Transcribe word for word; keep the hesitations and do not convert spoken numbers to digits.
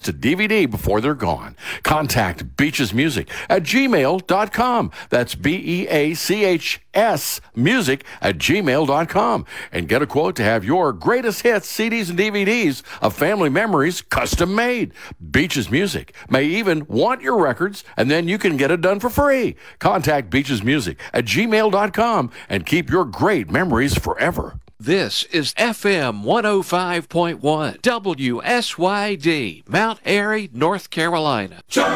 to D V D before they're gone. Contact Beaches Music at gmail dot com. That's B E A C H S music at gmail dot com. And get a quote to have your greatest hits, C Ds, and D V Ds of family memories custom made. Beaches Music may even want your records, and then you can get it done for free. Contact Beaches Music at gmail dot com and keep your great memories forever. This is F M one oh five point one W S Y D, Mount Airy, North Carolina.